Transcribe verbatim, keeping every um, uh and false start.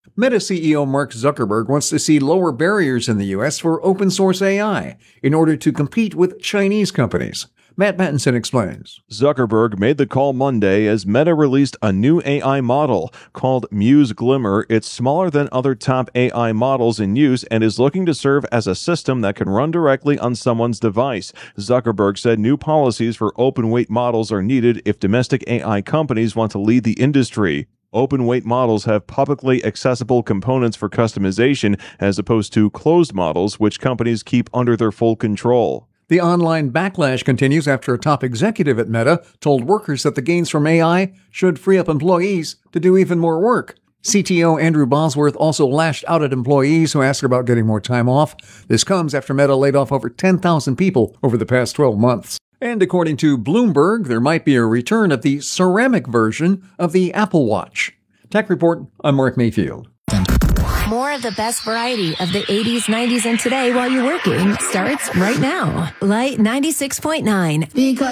Meta C E O Mark Zuckerberg wants to see lower barriers in the U S for open-source A I in order to compete with Chinese companies. Matt Pattinson explains. Zuckerberg made the call Monday as Meta released a new A I model called Muse Glimmer. It's smaller than other top A I models in use and is looking to serve as a system that can run directly on someone's device. Zuckerberg said new policies for open-weight models are needed if domestic A I companies want to lead the industry. Open-weight models have publicly accessible components for customization as opposed to closed models, which companies keep under their full control. The online backlash continues after a top executive at Meta told workers that the gains from A I should free up employees to do even more work. C T O Andrew Bosworth also lashed out at employees who asked about getting more time off. This comes after Meta laid off over ten thousand people over the past twelve months. And according to Bloomberg, there might be a return of the ceramic version of the Apple Watch. Tech Report, I'm Mark Mayfield. More of the best variety of the eighties, nineties, and today while you're working starts right now. Light ninety-six point nine. Because